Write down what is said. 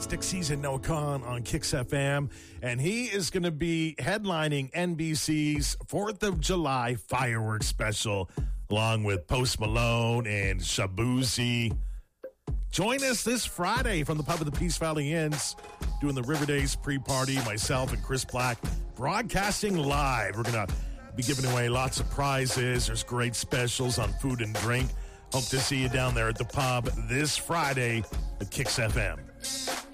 Stick Season Noah Khan on Kicks FM, and he is going to be headlining NBC's 4th of July fireworks special, along with Post Malone and Shabuzi. Join us this Friday from the pub at the Peace Valley Inns, doing the River Days pre-party, myself and Chris Black, broadcasting live. We're going to be giving away lots of prizes. There's great specials on food and drink. Hope to see you down there at the pub this Friday at Kicks FM.